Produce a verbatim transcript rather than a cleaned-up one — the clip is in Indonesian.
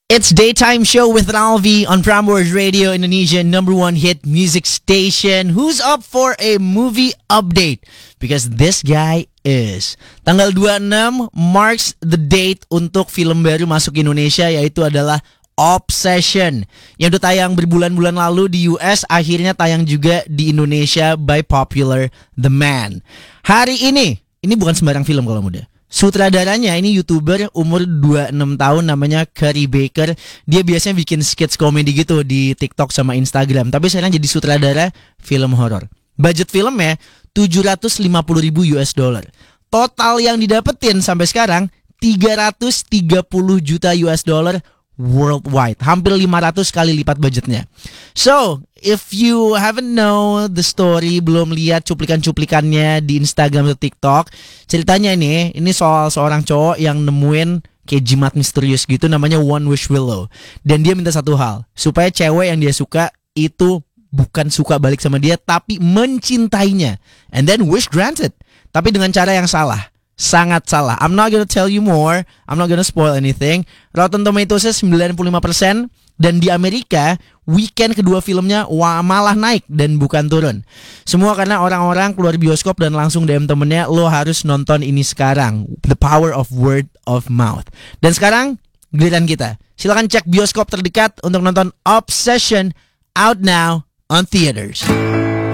It's Daytime Show with Ralvi on Prambors Radio, Indonesia number one hit music station. Who's up for a movie update? Because this guy is. Tanggal dua puluh enam marks the date untuk film baru masuk Indonesia, yaitu adalah Obsession, yang udah tayang berbulan-bulan lalu di U S, akhirnya tayang juga di Indonesia by popular demand. Hari ini, ini bukan sembarang film kalau muda. Sutradaranya ini YouTuber umur dua puluh enam tahun, namanya Curry Baker. Dia biasanya bikin skits komedi gitu di TikTok sama Instagram, tapi sekarang jadi sutradara film horor. Budget filmnya tujuh ratus lima puluh ribu U S dollar. Total yang didapetin sampai sekarang tiga ratus tiga puluh juta U S dollar worldwide, hampir lima ratus kali lipat budgetnya. So, if you haven't know the story, belum lihat cuplikan-cuplikannya di Instagram atau TikTok, ceritanya ini, ini soal seorang cowok yang nemuin kayak jimat misterius gitu, namanya One Wish Willow. Dan dia minta satu hal, supaya cewek yang dia suka itu bukan suka balik sama dia, tapi mencintainya. And then wish granted, tapi dengan cara yang salah. Sangat salah. I'm not gonna tell you more. I'm not gonna spoil anything. Rotten Tomatoes-nya sembilan puluh lima persen. Dan di Amerika, weekend kedua filmnya wah, malah naik dan bukan turun. Semua karena orang-orang keluar bioskop dan langsung D M temennya, lo harus nonton ini sekarang. The power of word of mouth. Dan sekarang, giliran kita. Silakan cek bioskop terdekat untuk nonton Obsession, out now on theaters.